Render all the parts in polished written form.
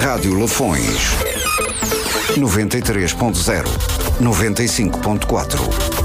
Rádio Lafões 93.0, 95.4,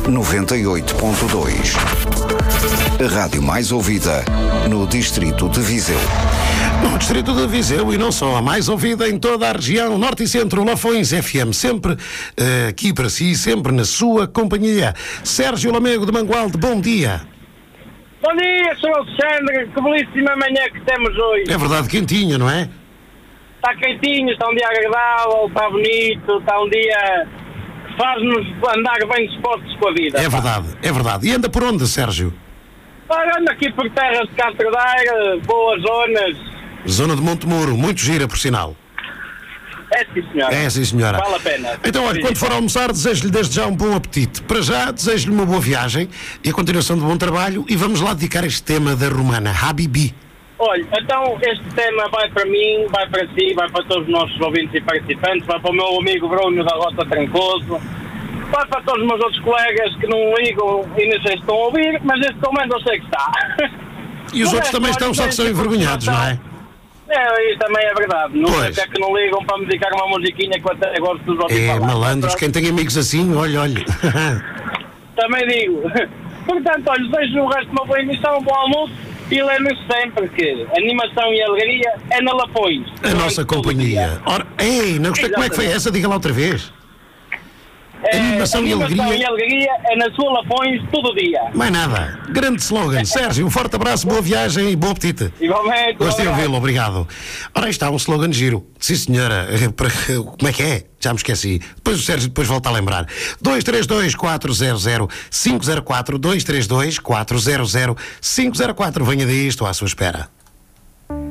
98.2. A rádio mais ouvida no distrito de Viseu. No distrito de Viseu e não só, a mais ouvida em toda a região norte e centro, Lafões FM, sempre aqui para si, sempre na sua companhia. Sérgio Lamego de Mangualde, bom dia. Bom dia, Sr. Alexandre, que belíssima manhã que temos hoje. É verdade, quentinha, não é? Está quentinho, está um dia agradável, está bonito, está um dia que faz-nos andar bem dispostos com a vida. É verdade, é verdade. E anda por onde, Sérgio? Ando aqui por terras de Catrodeira, boas zonas. Zona de Montemuro, muito gira, por sinal. É sim, senhora. É sim, senhora. Vale a pena. Então, olha, quando for almoçar, desejo-lhe desde já um bom apetite. Para já, desejo-lhe uma boa viagem e a continuação de bom trabalho. E vamos lá dedicar este tema da romana, Habibi. Olha, então este tema vai para mim, vai para si, vai para todos os nossos ouvintes e participantes, vai para o meu amigo Bruno da Rota Trancoso, vai para todos os meus outros colegas que não ligam e nem sei se estão a ouvir, mas este pelo menos eu sei que está. E os outros também estão, só que são envergonhados, não é? É, isso também é verdade. Não sei Pois. até que não ligam para me dedicar uma musiquinha que eu até gosto dos ouvir É, falar. malandros, quem tem amigos assim, olha. Também digo. Portanto, olha, desejo o resto de uma boa emissão, um bom almoço e lembre-se sempre que animação e alegria é na Lafões. A nossa companhia. Ora, ei, não gostei como é que foi essa, diga lá outra vez. Animação e alegria é na sua Lafões todo dia. Mais nada. Grande slogan. Sérgio, um forte abraço, boa viagem e bom apetite. Igualmente. Gostei de ouvi-lo, obrigado. Ora, aí está um slogan giro. Sim, senhora. Como é que é? Já me esqueci. Depois o Sérgio volta a lembrar. 232-400-504. 232-400-504. Venha daí, estou à sua espera.